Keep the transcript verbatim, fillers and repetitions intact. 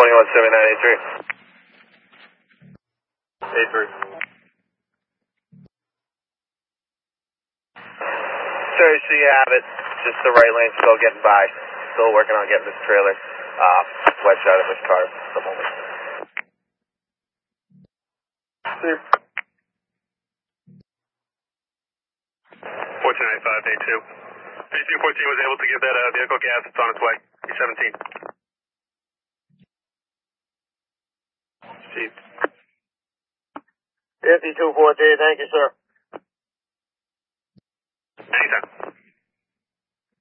twenty-one seventy-nine eight three. eight three. Sir, so you have it. Just the right lane still getting by. Still working on getting this trailer uh, wedged out of this car at the moment. Sir. fourteen ninety-five, day two. P C fourteen was able to give that uh, vehicle gas. It's on its way. P seventeen. Chief. fifty-two fourteen, thank you, sir. Anytime.